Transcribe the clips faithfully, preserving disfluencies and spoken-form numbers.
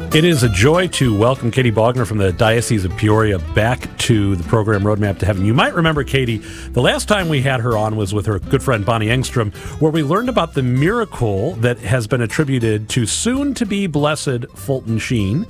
It is a joy to welcome Katie Bogner from the Diocese of Peoria back to the program Roadmap to Heaven. You might remember, Katie, the last time we had her on was with her good friend Bonnie Engstrom, where we learned about the miracle that has been attributed to soon-to-be blessed Fulton Sheen.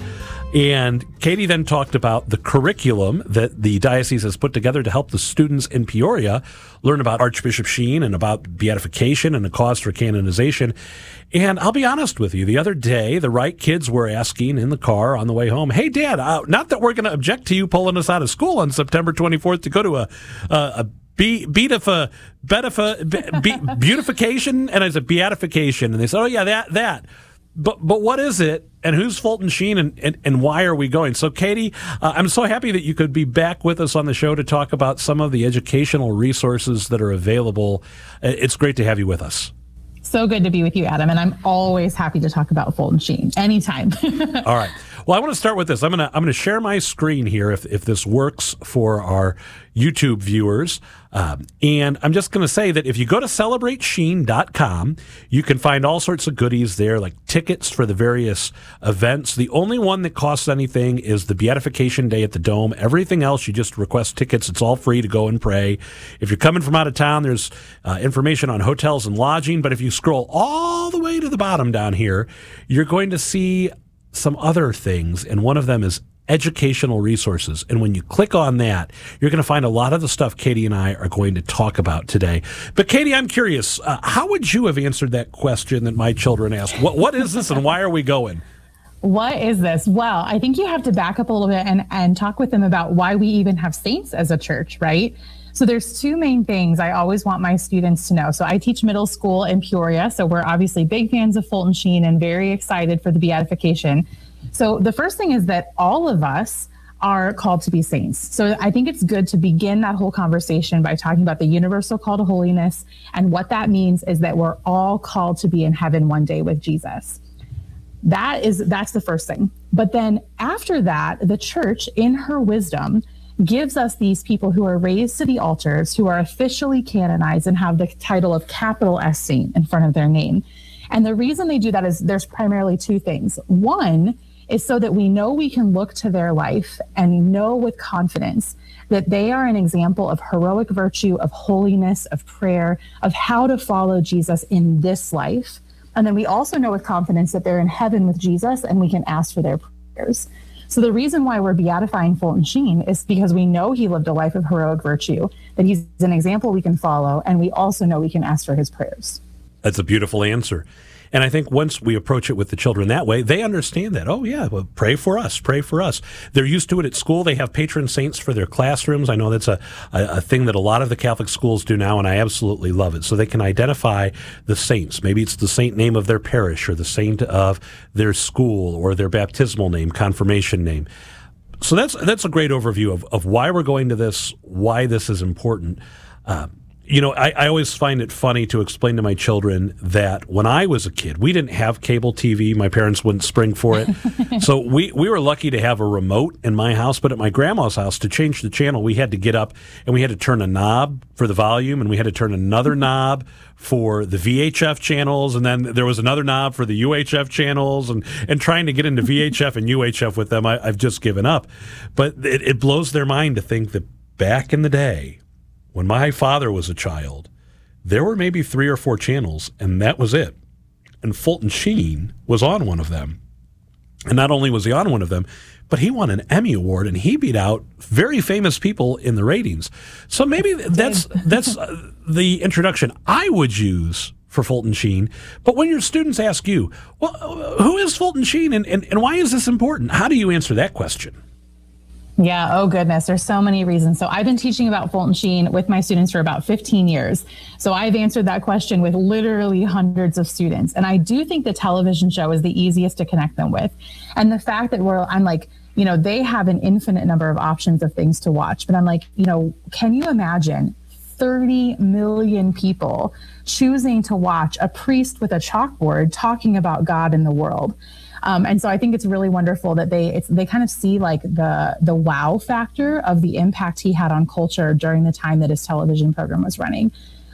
And Katie then talked about the curriculum that the diocese has put together to help the students in Peoria learn about Archbishop Sheen and about beatification and the cause for canonization. And I'll be honest with you, the other day, the right kids were asking in the car on the way home, hey, Dad, uh, not that we're going to object to you pulling us out of school on September twenty-fourth to go to a, a, a Be, beatifa, beatifa, be, beautification, and I said beatification, and they said, "Oh yeah, that that." But but what is it, and who's Fulton Sheen, and, and, and why are we going? So, Katie, uh, I'm so happy that you could be back with us on the show to talk about some of the educational resources that are available. It's great to have you with us. So good to be with you, Adam, and I'm always happy to talk about Fulton Sheen anytime. All right. Well, I want to start with this. I'm gonna I'm gonna share my screen here if if this works for our YouTube viewers, um, and I'm just going to say that if you go to celebrate sheen dot com, you can find all sorts of goodies there, like tickets for the various events. The only one that costs anything is the Beatification Day at the Dome. Everything else, you just request tickets. It's all free to go and pray. If you're coming from out of town, there's uh, information on hotels and lodging. But if you scroll all the way to the bottom down here, you're going to see some other things, and one of them is educational resources. And when you click on that, you're going to find a lot of the stuff Katie and I are going to talk about today. But Katie, I'm curious, uh, how would you have answered that question that my children asked? What What is this and why are we going? What is this? Well, I think you have to back up a little bit and, and talk with them about why we even have saints as a church, right? So there's two main things I always want my students to know. So I teach middle school in Peoria, so we're obviously big fans of Fulton Sheen and very excited for the beatification. So the first thing is that all of us are called to be saints. So I think it's good to begin that whole conversation by talking about the universal call to holiness. And what that means is that we're all called to be in heaven one day with Jesus. That is, that's the first thing. But then after that, the church, in her wisdom, gives us these people who are raised to the altars, who are officially canonized and have the title of capital S saint in front of their name. And the reason they do that is there's primarily two things. One is so that we know we can look to their life and know with confidence that they are an example of heroic virtue, of holiness, of prayer, of how to follow Jesus in this life. And then we also know with confidence that they're in heaven with Jesus and we can ask for their prayers. So the reason why we're beatifying Fulton Sheen is because we know he lived a life of heroic virtue, that he's an example we can follow, and we also know we can ask for his prayers. That's a beautiful answer. And I think once we approach it with the children that way, they understand that. Oh, yeah, well, pray for us, pray for us. They're used to it at school. They have patron saints for their classrooms. I know that's a, a, a thing that a lot of the Catholic schools do now, and I absolutely love it. So they can identify the saints. Maybe it's the saint name of their parish or the saint of their school or their baptismal name, confirmation name. So that's that's a great overview of, of why we're going to this, why this is important. Uh, You know, I, I always find it funny to explain to my children that when I was a kid, we didn't have cable T V. My parents wouldn't spring for it. So we, we were lucky to have a remote in my house. But at my grandma's house, to change the channel, we had to get up and we had to turn a knob for the volume, and we had to turn another knob for the V H F channels. And then there was another knob for the U H F channels. And, and trying to get into V H F and U H F with them, I, I've just given up. But it, it blows their mind to think that back in the day, when my father was a child, there were maybe three or four channels, and that was it. And Fulton Sheen was on one of them. And not only was he on one of them, but he won an Emmy Award, and he beat out very famous people in the ratings. So maybe that's that's the introduction I would use for Fulton Sheen. But when your students ask you, well, who is Fulton Sheen, and, and, and why is this important? How do you answer that question? Yeah. Oh, goodness. There's so many reasons. So I've been teaching about Fulton Sheen with my students for about fifteen years. So I've answered that question with literally hundreds of students. And I do think the television show is the easiest to connect them with. And the fact that we're, I'm like, you know, they have an infinite number of options of things to watch. But I'm like, you know, can you imagine thirty million people choosing to watch a priest with a chalkboard talking about God in the world? Um, and so I think it's really wonderful that they it's, they kind of see like the the wow factor of the impact he had on culture during the time that his television program was running.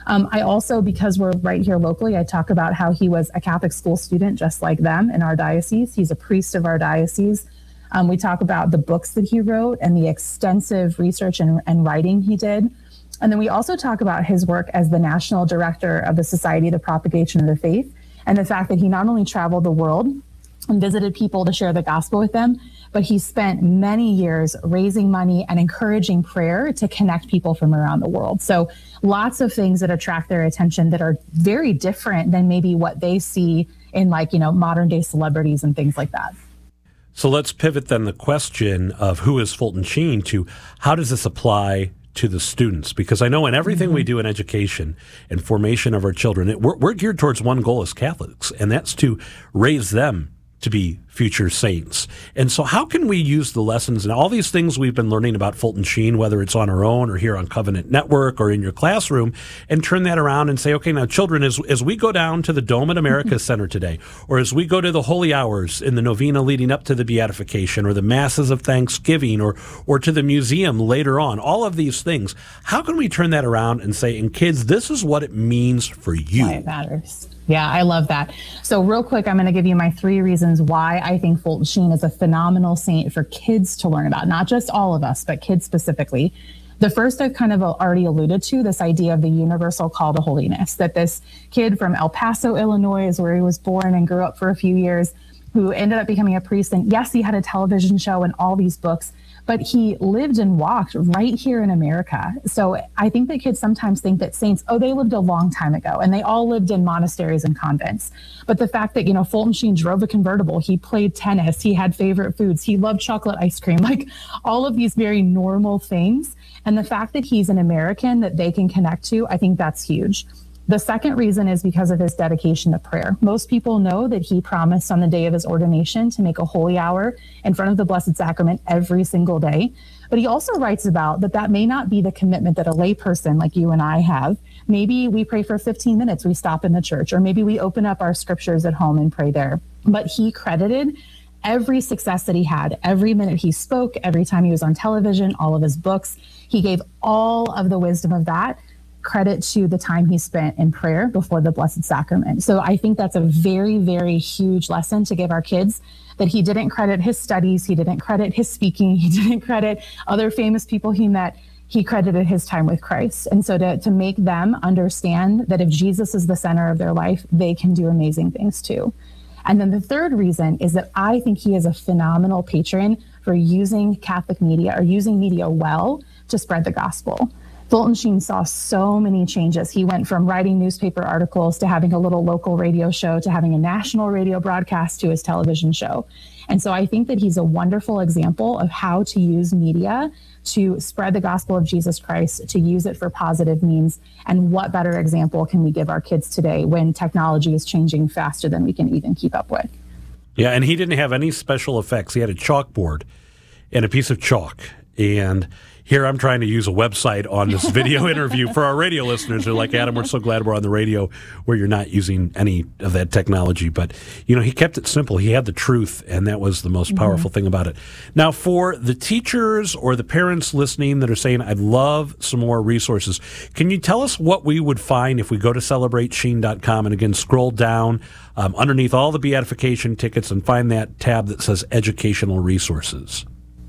Um, I also, because we're right here locally, I talk about how he was a Catholic school student just like them in our diocese. He's a priest of our diocese. Um, we talk about the books that he wrote and the extensive research and, and writing he did. And then we also talk about his work as the national director of the Society of the Propagation of the Faith, and the fact that he not only traveled the world and visited people to share the gospel with them, but he spent many years raising money and encouraging prayer to connect people from around the world. So lots of things that attract their attention that are very different than maybe what they see in, like, you know, modern day celebrities and things like that. So let's pivot then the question of who is Fulton Sheen to how does this apply to the students? Because I know in everything mm-hmm. we do in education and formation of our children, it, we're, we're geared towards one goal as Catholics, and that's to raise them to be future saints. And so how can we use the lessons and all these things we've been learning about Fulton Sheen, whether it's on our own or here on Covenant Network or in your classroom, and turn that around and say, okay, now children, as, as we go down to the Dome at America Center today, or as we go to the holy hours in the novena leading up to the beatification, or the masses of Thanksgiving, or, or to the museum later on, all of these things, how can we turn that around and say, and kids, this is what it means for you? Why it matters. Yeah, I love that. So real quick, I'm going to give you my three reasons why I think Fulton Sheen is a phenomenal saint for kids to learn about, not just all of us, but kids specifically. The first I've kind of already alluded to, this idea of the universal call to holiness, that this kid from El Paso, Illinois, is where he was born and grew up for a few years, who ended up becoming a priest. And yes, he had a television show and all these books, but he lived and walked right here in America. So I think that kids sometimes think that saints, oh, they lived a long time ago and they all lived in monasteries and convents. But the fact that, you know, Fulton Sheen drove a convertible, he played tennis, he had favorite foods, he loved chocolate ice cream, like all of these very normal things. And the fact that he's an American that they can connect to, I think that's huge. The second reason is because of his dedication to prayer. Most people know that he promised on the day of his ordination to make a holy hour in front of the Blessed Sacrament every single day. But he also writes about that that may not be the commitment that a lay person like you and I have. Maybe we pray for fifteen minutes, we stop in the church, or maybe we open up our scriptures at home and pray there. But he credited every success that he had, every minute he spoke, every time he was on television, all of his books. He gave all of the wisdom of that credit to the time he spent in prayer before the Blessed Sacrament. So I think that's a very, very huge lesson to give our kids, that he didn't credit his studies, he didn't credit his speaking, he didn't credit other famous people he met, he credited his time with Christ. And so to, to make them understand that if Jesus is the center of their life, they can do amazing things too. And then the third reason is that I think he is a phenomenal patron for using Catholic media or using media well to spread the gospel. Fulton Sheen saw so many changes. He went from writing newspaper articles to having a little local radio show to having a national radio broadcast to his television show. And so I think that he's a wonderful example of how to use media to spread the gospel of Jesus Christ, to use it for positive means. And what better example can we give our kids today when technology is changing faster than we can even keep up with? Yeah, and he didn't have any special effects. He had a chalkboard and a piece of chalk. And here I'm trying to use a website on this video interview for our radio listeners who are like, Adam, we're so glad we're on the radio where you're not using any of that technology. But, you know, he kept it simple. He had the truth, and that was the most powerful mm-hmm. thing about it. Now, for the teachers or the parents listening that are saying, I'd love some more resources, can you tell us what we would find if we go to celebrate sheen dot com and, again, scroll down um, underneath all the beatification tickets and find that tab that says Educational Resources?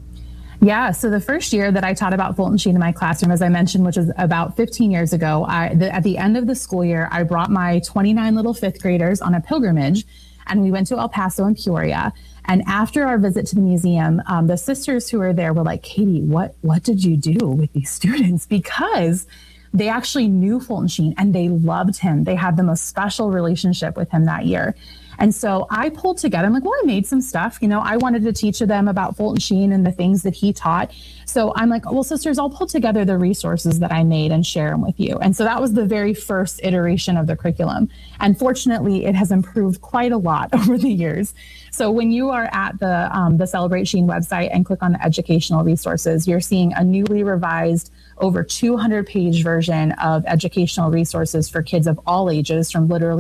Yeah, so the first year that I taught about Fulton Sheen in my classroom, as I mentioned, which was about fifteen years ago, I, the, at the end of the school year, I brought my twenty-nine little fifth graders on a pilgrimage, and we went to El Paso and Peoria. And after our visit to the museum, um, the sisters who were there were like, Katie, what, what did you do with these students? Because they actually knew Fulton Sheen and they loved him. They had the most special relationship with him that year. And so I pulled together, I'm like, well, I made some stuff. You know, I wanted to teach them about Fulton Sheen and the things that he taught. So I'm like, well, sisters, I'll pull together the resources that I made and share them with you. And so that was the very first iteration of the curriculum. And fortunately, it has improved quite a lot over the years. So when you are at the, um, the Celebrate Sheen website and click on the educational resources, you're seeing a newly revised over two hundred page version of educational resources for kids of all ages, from literally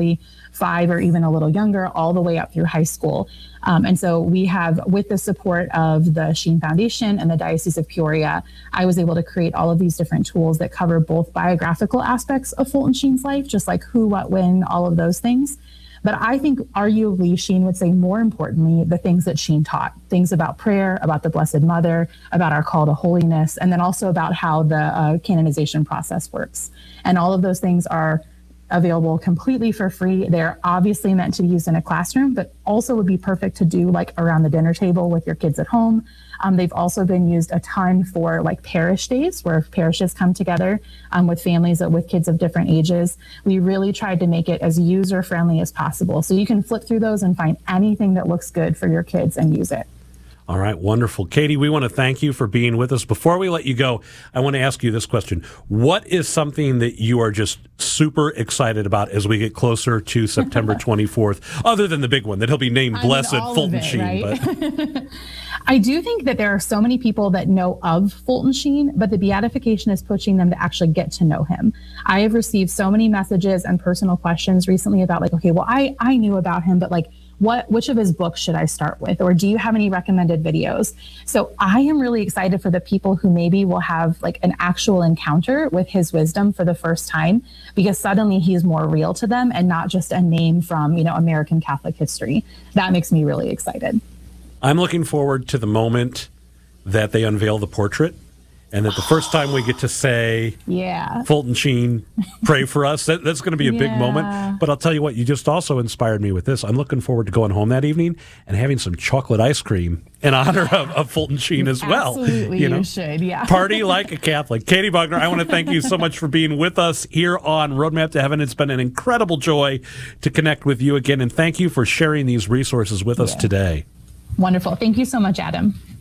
five or even a little younger, all the way up through high school. Um, and so we have, with the support of the Sheen Foundation and the Diocese of Peoria, I was able to create all of these different tools that cover both biographical aspects of Fulton Sheen's life, just like who, what, when, all of those things. But I think arguably Sheen would say more importantly, the things that Sheen taught, things about prayer, about the Blessed Mother, about our call to holiness, and then also about how the uh, canonization process works. And all of those things are available completely for free. They're obviously meant to be used in a classroom, but also would be perfect to do like around the dinner table with your kids at home. Um, they've also been used a ton for like parish days where parishes come together um, with families with kids of different ages. We really tried to make it as user friendly as possible. So you can flip through those and find anything that looks good for your kids and use it. All right, wonderful. Katie, we want to thank you for being with us. Before we let you go, I want to ask you this question. What is something that you are just super excited about as we get closer to September twenty-fourth, other than the big one, that he'll be named I mean, Blessed Fulton it, Sheen? Right? But I do think that there are so many people that know of Fulton Sheen, but the beatification is pushing them to actually get to know him. I have received so many messages and personal questions recently about like, okay, well, I, I knew about him, but like, What, which of his books should I start with? Or do you have any recommended videos? So I am really excited for the people who maybe will have like an actual encounter with his wisdom for the first time, because suddenly he's more real to them and not just a name from, you know, American Catholic history. That makes me really excited. I'm looking forward to the moment that they unveil the portrait, and that the first time we get to say, yeah, Fulton Sheen, pray for us. That, that's going to be a big Yeah. moment. But I'll tell you what, you just also inspired me with this. I'm looking forward to going home that evening and having some chocolate ice cream in honor of, of Fulton Sheen as well. Absolutely, you know? you should, yeah. Party like a Catholic. Katie Bogner, I want to thank you so much for being with us here on Roadmap to Heaven. It's been an incredible joy to connect with you again, and thank you for sharing these resources with us Yeah. today. Wonderful. Thank you so much, Adam.